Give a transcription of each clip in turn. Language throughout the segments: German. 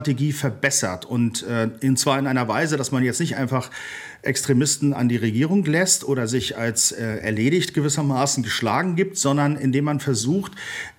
Strategie verbessert und zwar in einer Weise, dass man jetzt nicht einfach Extremisten an die Regierung lässt oder sich als erledigt gewissermaßen geschlagen gibt, sondern indem man versucht,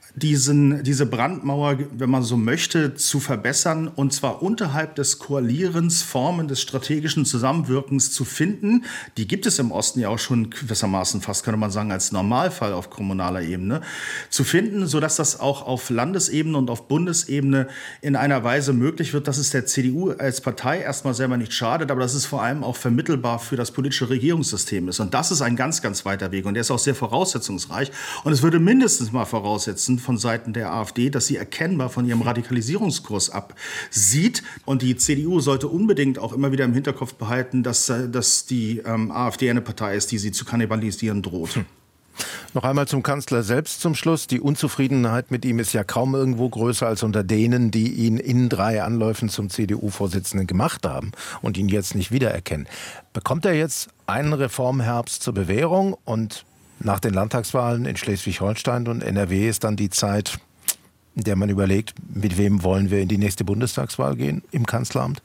diese Brandmauer, wenn man so möchte, zu verbessern, und zwar unterhalb des Koalierens Formen des strategischen Zusammenwirkens zu finden. Die gibt es im Osten ja auch schon gewissermaßen fast, könnte man sagen, als Normalfall auf kommunaler Ebene zu finden, sodass das auch auf Landesebene und auf Bundesebene in einer Weise möglich wird, dass es der CDU als Partei erstmal selber nicht schadet, aber dass es vor allem auch vermittelbar für das politische Regierungssystem ist. Und das ist ein ganz, ganz weiter Weg und der ist auch sehr voraussetzungsreich und es würde mindestens mal voraussetzen, von Seiten der AfD, dass sie erkennbar von ihrem Radikalisierungskurs absieht. Und die CDU sollte unbedingt auch immer wieder im Hinterkopf behalten, dass die AfD eine Partei ist, die sie zu kannibalisieren droht. Noch einmal zum Kanzler selbst zum Schluss. Die Unzufriedenheit mit ihm ist ja kaum irgendwo größer als unter denen, die ihn in 3 Anläufen zum CDU-Vorsitzenden gemacht haben und ihn jetzt nicht wiedererkennen. Bekommt er jetzt einen Reformherbst zur Bewährung und nach den Landtagswahlen in Schleswig-Holstein und NRW ist dann die Zeit, in der man überlegt, mit wem wollen wir in die nächste Bundestagswahl gehen im Kanzleramt?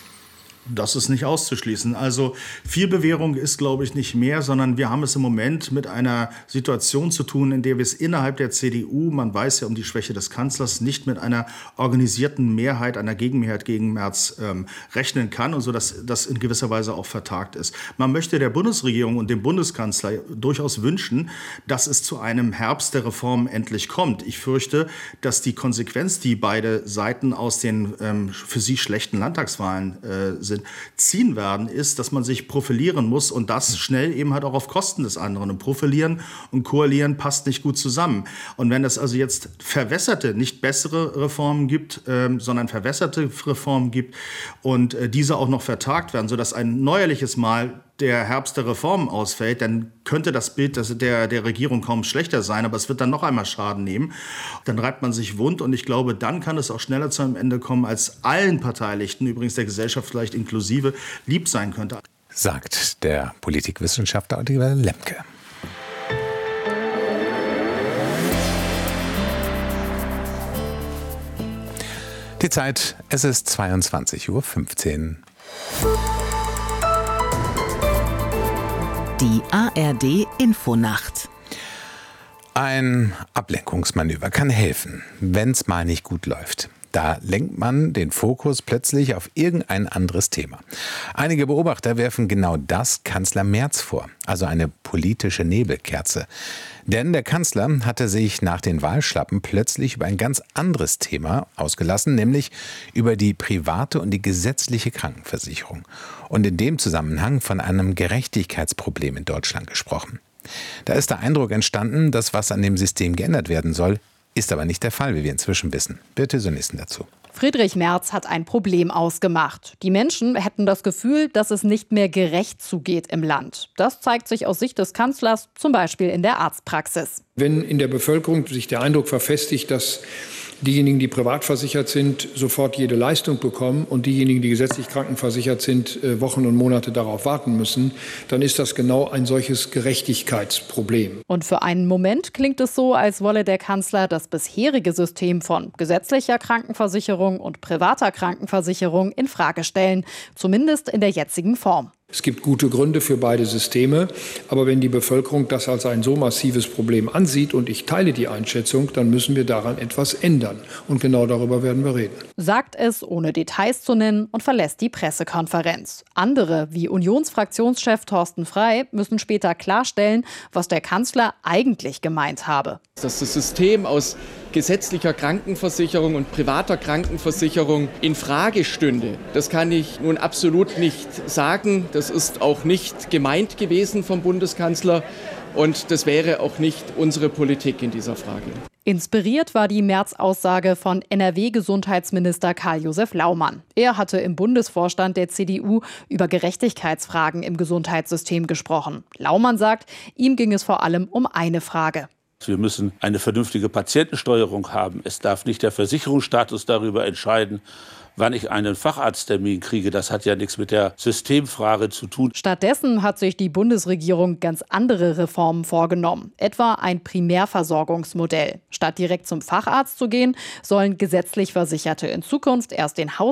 Das ist nicht auszuschließen. Also viel Bewährung ist, glaube ich, nicht mehr, sondern wir haben es im Moment mit einer Situation zu tun, in der wir es innerhalb der CDU, man weiß ja um die Schwäche des Kanzlers, nicht mit einer organisierten Mehrheit, einer Gegenmehrheit gegen Merz rechnen kann und so, dass das in gewisser Weise auch vertagt ist. Man möchte der Bundesregierung und dem Bundeskanzler durchaus wünschen, dass es zu einem Herbst der Reformen endlich kommt. Ich fürchte, dass die Konsequenz, die beide Seiten aus den für sie schlechten Landtagswahlen ziehen werden, ist, dass man sich profilieren muss und das schnell eben halt auch auf Kosten des anderen. Und profilieren und koalieren passt nicht gut zusammen. Und wenn es also jetzt verwässerte, nicht bessere Reformen gibt, sondern verwässerte Reformen gibt und diese auch noch vertagt werden, sodass ein neuerliches Mal der Herbst der Reformen ausfällt, dann könnte das Bild der Regierung kaum schlechter sein, aber es wird dann noch einmal Schaden nehmen. Dann reibt man sich wund und ich glaube, dann kann es auch schneller zu einem Ende kommen, als allen Beteiligten, übrigens der Gesellschaft vielleicht inklusive, lieb sein könnte. Sagt der Politikwissenschaftler Oliver Lemke. Die Zeit, es ist 22:15 Uhr. Die ARD-Infonacht. Ein Ablenkungsmanöver kann helfen, wenn es mal nicht gut läuft. Da lenkt man den Fokus plötzlich auf irgendein anderes Thema. Einige Beobachter werfen genau das Kanzler Merz vor, also eine politische Nebelkerze. Denn der Kanzler hatte sich nach den Wahlschlappen plötzlich über ein ganz anderes Thema ausgelassen, nämlich über die private und die gesetzliche Krankenversicherung. Und in dem Zusammenhang von einem Gerechtigkeitsproblem in Deutschland gesprochen. Da ist der Eindruck entstanden, dass was an dem System geändert werden soll, ist aber nicht der Fall, wie wir inzwischen wissen. Birte Sönnisten dazu. Friedrich Merz hat ein Problem ausgemacht. Die Menschen hätten das Gefühl, dass es nicht mehr gerecht zugeht im Land. Das zeigt sich aus Sicht des Kanzlers zum Beispiel in der Arztpraxis. Wenn in der Bevölkerung sich der Eindruck verfestigt, dass diejenigen, die privat versichert sind, sofort jede Leistung bekommen und diejenigen, die gesetzlich krankenversichert sind, Wochen und Monate darauf warten müssen, dann ist das genau ein solches Gerechtigkeitsproblem. Und für einen Moment klingt es so, als wolle der Kanzler das bisherige System von gesetzlicher Krankenversicherung und privater Krankenversicherung in Frage stellen, zumindest in der jetzigen Form. Es gibt gute Gründe für beide Systeme, aber wenn die Bevölkerung das als ein so massives Problem ansieht und ich teile die Einschätzung, dann müssen wir daran etwas ändern. Und genau darüber werden wir reden. Sagt es, ohne Details zu nennen, und verlässt die Pressekonferenz. Andere, wie Unionsfraktionschef Thorsten Frey, müssen später klarstellen, was der Kanzler eigentlich gemeint habe. Dass das System aus gesetzlicher Krankenversicherung und privater Krankenversicherung in Frage stünde, das kann ich nun absolut nicht sagen. Das ist auch nicht gemeint gewesen vom Bundeskanzler und das wäre auch nicht unsere Politik in dieser Frage. Inspiriert war die Merz-Aussage von NRW-Gesundheitsminister Karl-Josef Laumann. Er hatte im Bundesvorstand der CDU über Gerechtigkeitsfragen im Gesundheitssystem gesprochen. Laumann sagt, ihm ging es vor allem um eine Frage. Wir müssen eine vernünftige Patientensteuerung haben. Es darf nicht der Versicherungsstatus darüber entscheiden, wann ich einen Facharzttermin kriege. Das hat ja nichts mit der Systemfrage zu tun. Stattdessen hat sich die Bundesregierung ganz andere Reformen vorgenommen. Etwa ein Primärversorgungsmodell. Statt direkt zum Facharzt zu gehen, sollen gesetzlich Versicherte in Zukunft erst den